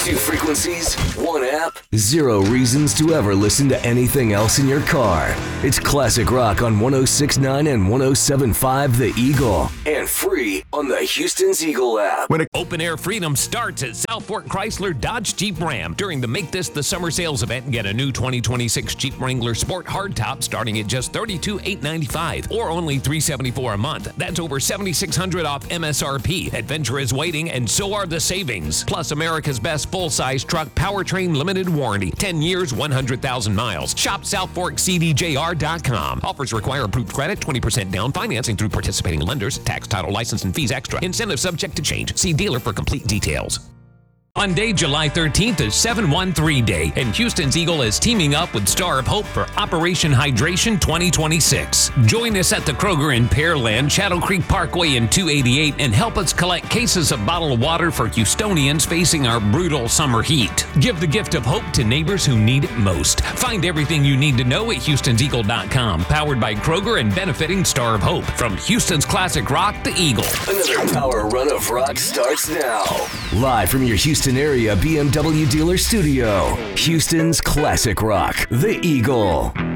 Two frequencies, one app, zero reasons to ever listen to anything else in your car. It's classic rock on 106.9 and 107.5 The Eagle, and free on the Houston's Eagle app. Open Air Freedom starts at Southport Chrysler Dodge Jeep Ram during the Make This the Summer Sales event and get a new 2026 Jeep Wrangler Sport Hardtop starting at just $32,895 or only $374 a month. That's over $7,600 off MSRP. Adventure is waiting, and so are the savings. Plus, America's best full-size truck powertrain limited warranty, 10 years, 100,000 miles. Shop SouthforkCDJR.com. Offers require approved credit, 20% down, financing through participating lenders, tax, title, license, and fees extra. Incentive subject to change. See dealer for complete details. Monday, July 13th is 713 Day, and Houston's Eagle is teaming up with Star of Hope for Operation Hydration 2026. Join us at the Kroger in Pearland, Shadow Creek Parkway and 288, and help us collect cases of bottled water for Houstonians facing our brutal summer heat. Give the gift of hope to neighbors who need it most. Find everything you need to know at HoustonsEagle.com. Powered by Kroger and benefiting Star of Hope. From Houston's classic rock, the Eagle. Another power run of rock starts now. Live from your Houston area BMW dealer studio, Houston's classic rock, The Eagle.